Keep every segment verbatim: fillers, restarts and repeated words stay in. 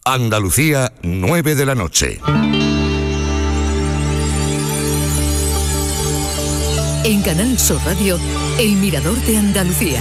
Andalucía, nueve de la noche. En Canal Sur Radio, El Mirador de Andalucía.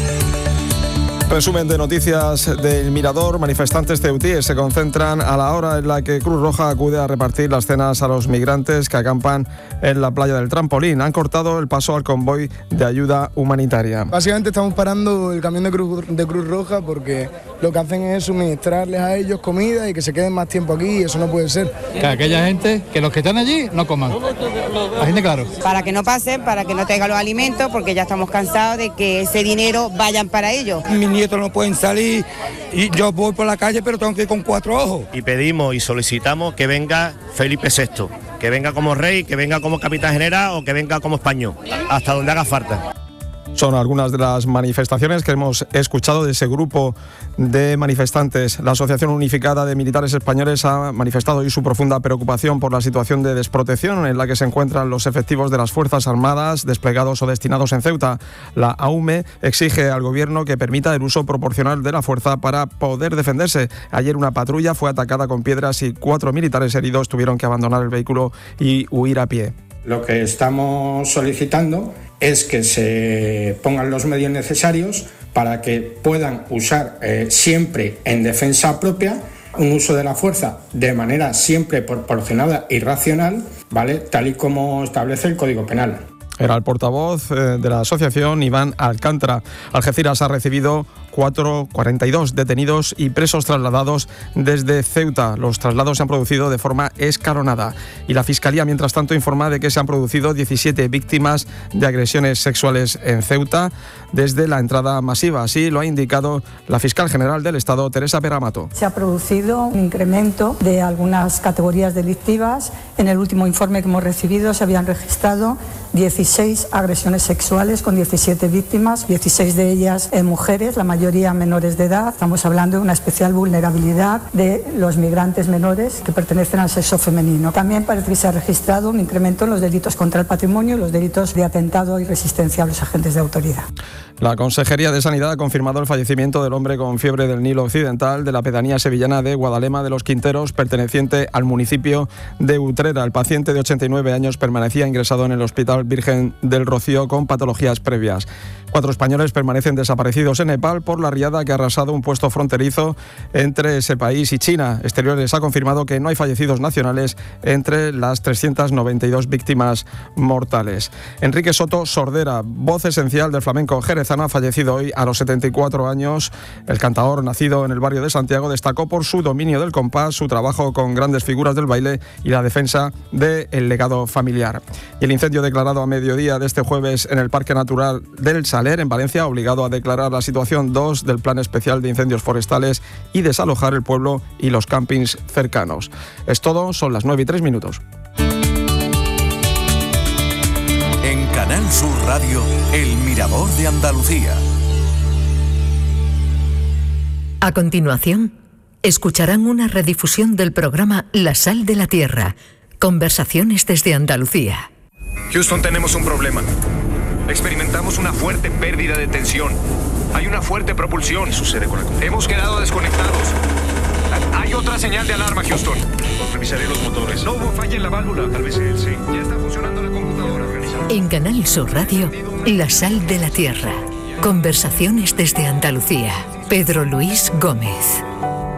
Resumen de noticias del Mirador. Manifestantes ceutíes se concentran a la hora en la que Cruz Roja acude a repartir las cenas a los migrantes que acampan en la playa del Trampolín. Han cortado el paso al convoy de ayuda humanitaria. Básicamente estamos parando el camión de Cruz, de Cruz Roja porque lo que hacen es suministrarles a ellos comida y que se queden más tiempo aquí, y eso no puede ser. Que aquella gente, que los que están allí no coman. La gente, claro. Para que no pasen, para que no traigan los alimentos, porque ya estamos cansados de que ese dinero vayan para ellos. Mis nietos no pueden salir y yo voy por la calle, pero tengo que ir con cuatro ojos. Y pedimos y solicitamos que venga Felipe sexto, que venga como rey, que venga como capitán general o que venga como español, hasta donde haga falta. Son algunas de las manifestaciones que hemos escuchado de ese grupo de manifestantes. La Asociación Unificada de Militares Españoles ha manifestado hoy su profunda preocupación por la situación de desprotección en la que se encuentran los efectivos de las Fuerzas Armadas desplegados o destinados en Ceuta. La A U M E exige al Gobierno que permita el uso proporcional de la fuerza para poder defenderse. Ayer una patrulla fue atacada con piedras y cuatro militares heridos tuvieron que abandonar el vehículo y huir a pie. Lo que estamos solicitando es que se pongan los medios necesarios para que puedan usar eh, siempre en defensa propia un uso de la fuerza de manera siempre proporcionada y racional, ¿vale? Tal y como establece el Código Penal. Era el portavoz eh, de la asociación, Iván Alcántara. Algeciras ha recibido cuarenta y dos detenidos y presos trasladados desde Ceuta. Los traslados se han producido de forma escalonada. Y la Fiscalía, mientras tanto, informa de que se han producido diecisiete víctimas de agresiones sexuales en Ceuta desde la entrada masiva. Así lo ha indicado la fiscal general del Estado, Teresa Peramato. Se ha producido un incremento de algunas categorías delictivas. En el último informe que hemos recibido se habían registrado dieciséis agresiones sexuales con diecisiete víctimas, dieciséis de ellas eh, mujeres, la mayoría menores de edad. Estamos hablando de una especial vulnerabilidad de los migrantes menores que pertenecen al sexo femenino. También parece que se ha registrado un incremento en los delitos contra el patrimonio y los delitos de atentado y resistencia a los agentes de autoridad. La Consejería de Sanidad ha confirmado el fallecimiento del hombre con fiebre del Nilo Occidental de la pedanía sevillana de Guadalema de los Quinteros, perteneciente al municipio de Utrera. El paciente de ochenta y nueve años permanecía ingresado en el Hospital Virgen del Rocío con patologías previas. Cuatro españoles permanecen desaparecidos en Nepal por la riada que ha arrasado un puesto fronterizo entre ese país y China. Exteriores ha confirmado que no hay fallecidos nacionales entre las trescientas noventa y dos víctimas mortales. Enrique Soto Sordera, voz esencial del flamenco jerezano, ha fallecido hoy a los setenta y cuatro años. El cantaor, nacido en el barrio de Santiago, destacó por su dominio del compás, su trabajo con grandes figuras del baile y la defensa del legado familiar. Y el incendio declarado a mediodía de este jueves en el Parque Natural del Saler, en Valencia, ha obligado a declarar la situación dos del Plan Especial de Incendios Forestales y desalojar el pueblo y los campings cercanos. Es todo, son las nueve y tres minutos. En Canal Sur Radio, El Mirador de Andalucía. A continuación, escucharán una redifusión del programa La Sal de la Tierra. Conversaciones desde Andalucía. Houston, tenemos un problema. Experimentamos una fuerte pérdida de tensión. Hay una fuerte propulsión. ¿Qué sucede con la computadora? Hemos quedado desconectados. Hay otra señal de alarma, Houston. Revisaré los motores. No hubo falla en la válvula. Tal vez él sí. Ya está funcionando la computadora. En Canal Sur Radio, La Sal de la Tierra. Conversaciones desde Andalucía. Pedro Luis Gómez.